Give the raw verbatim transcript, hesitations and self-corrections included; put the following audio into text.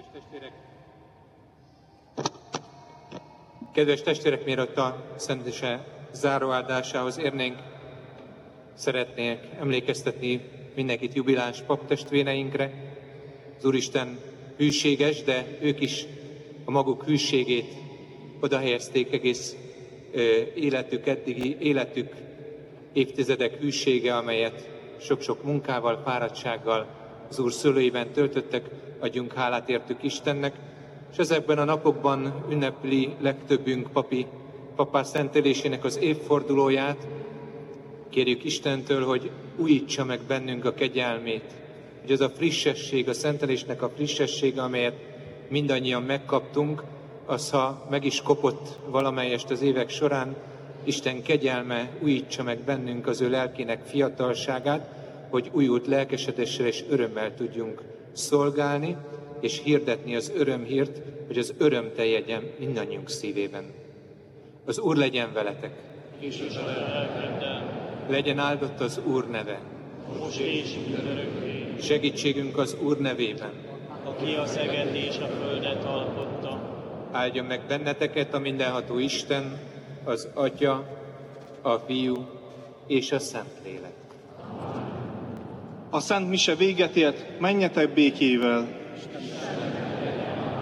testvérek! Kedves testvérek, mielőtt a Szent Mise záróáldásához érnénk, szeretnék emlékeztetni mindenkit jubiláns paptestvéreinkre. Az Úristen hűséges, de ők is a maguk hűségét odahelyezték, egész életük, eddigi életük, évtizedek hűsége, amelyet sok-sok munkával, fáradtsággal az Úr szülőiben töltöttek, adjunk hálát értük Istennek, és ezekben a napokban ünnepli legtöbbünk papi, papás szentelésének az évfordulóját. Kérjük Istentől, hogy újítsa meg bennünk a kegyelmét, hogy az a frissesség, a szentelésnek a frissessége, amelyet mindannyian megkaptunk, az, ha meg is kopott valamelyest az évek során, Isten kegyelme újítsa meg bennünk az ő lelkének fiatalságát, hogy újult lelkesedéssel és örömmel tudjunk szolgálni, és hirdetni az örömhírt, hogy az öröm teljedjen mindannyiunk szívében. Az Úr legyen veletek! És is a lelkeddel. Legyen áldott az Úr neve! Most és örökké. Segítségünk az Úr nevében! Aki a szeget és a földet alkotta. Áldjon meg benneteket a mindenható Isten, az Atya, a Fiú és a Szentlélek. A Szent Mise véget ért, menjetek békével!